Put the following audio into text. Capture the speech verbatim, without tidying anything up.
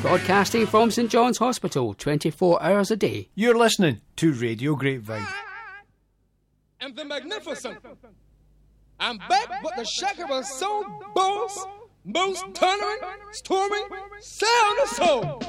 Broadcasting from St John's Hospital, twenty-four hours a day. You're listening to Radio Grapevine. And the magnificent. I'm back with the shaker of soul, boss, most thundering, storming sound of soul.